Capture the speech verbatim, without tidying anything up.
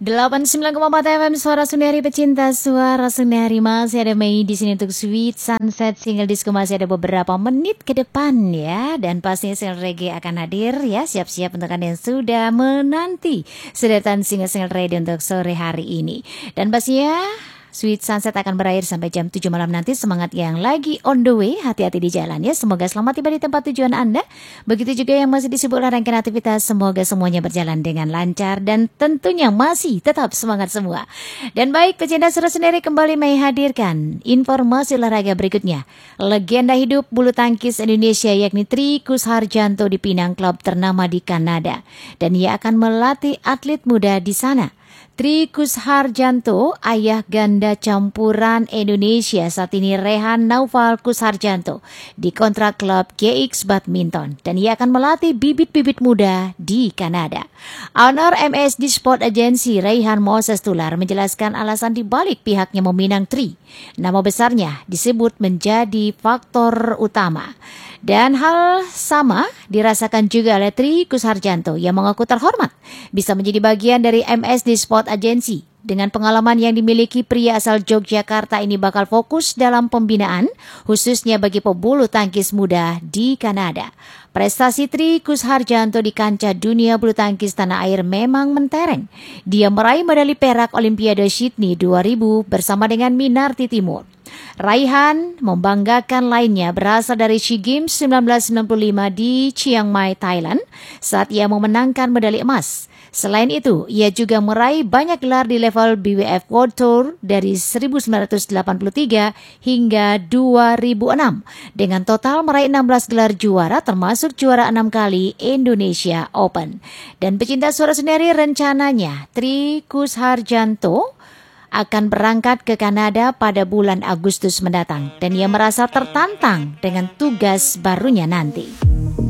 delapan puluh sembilan koma empat F M Suara Sundari, pecinta suara Sundari. Masih ada Mei di sini untuk Sweet Sunset Single Disco. Masih ada beberapa menit ke depan ya. Dan pastinya single reggae akan hadir ya. Siap-siap untuk Anda yang sudah menanti sederetan single-single reggae untuk sore hari ini. Dan pastinya Sweet Sunset akan berakhir sampai jam tujuh malam nanti. Semangat yang lagi on the way, hati-hati di jalan ya. Semoga selamat tiba di tempat tujuan Anda. Begitu juga yang masih disibuk rangkaian aktivitas. Semoga semuanya berjalan dengan lancar dan tentunya masih tetap semangat semua. Dan baik, pecinta suara sendiri kembali menghadirkan informasi olahraga berikutnya. Legenda hidup bulu tangkis Indonesia yakni Tri Kusharjanto dipinang klub ternama di Kanada. Dan ia akan melatih atlet muda di sana. Tri Kusharjanto, ayah ganda campuran Indonesia saat ini Rehan Naufal Kusharjanto, dikontrak klub G X Badminton dan ia akan melatih bibit-bibit muda di Kanada. Owner M S D Sport Agency Rehan Moses Tular menjelaskan alasan dibalik pihaknya meminang Tri. Nama besarnya disebut menjadi faktor utama. Dan hal sama dirasakan juga oleh Tri Kusharjanto yang mengaku terhormat bisa menjadi bagian dari M S D Sport Agency. Dengan pengalaman yang dimiliki, pria asal Yogyakarta ini bakal fokus dalam pembinaan, khususnya bagi pebulu tangkis muda di Kanada. Prestasi Tri Kusharjanto di kancah dunia bulu tangkis tanah air memang mentereng. Dia meraih medali perak Olimpiade Sydney dua ribu bersama dengan Minarti Timur. Raihan membanggakan lainnya berasal dari SEA Games seribu sembilan ratus sembilan puluh lima di Chiang Mai, Thailand saat ia memenangkan medali emas. Selain itu, ia juga meraih banyak gelar di level B W F World Tour dari seribu sembilan ratus delapan puluh tiga hingga dua ribu enam dengan total meraih enam belas gelar juara termasuk juara enam kali Indonesia Open. Dan pecinta suara sendiri rencananya Tri Kusharjanto akan berangkat ke Kanada pada bulan Agustus mendatang dan ia merasa tertantang dengan tugas barunya nanti.